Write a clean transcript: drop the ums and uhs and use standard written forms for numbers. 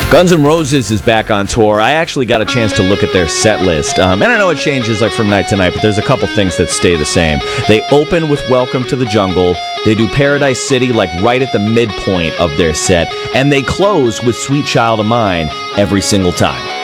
Guns N' Roses is back on tour. I actually got a chance to look at their set list. And I know it changes like from night to night, but there's a couple things that stay the same. They open with Welcome to the Jungle. They do Paradise City like right at the midpoint of their set. And they close with Sweet Child of Mine every single time.